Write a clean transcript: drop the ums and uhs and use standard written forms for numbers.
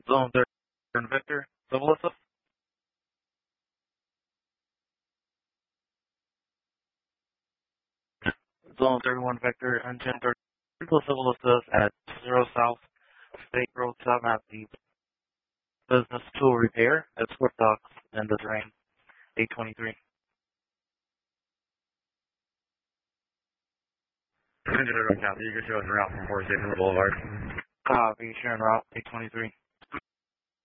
Zone 30 and Victor, Civilissa. Zone 31 Victor, engine 30 Civilissa at 0 South State Road 7 at the Business Tool Repair at Swift Docks in the drain, 823. Copy, you can show us around from Forest Station Boulevard. Copy, sharing route, 823.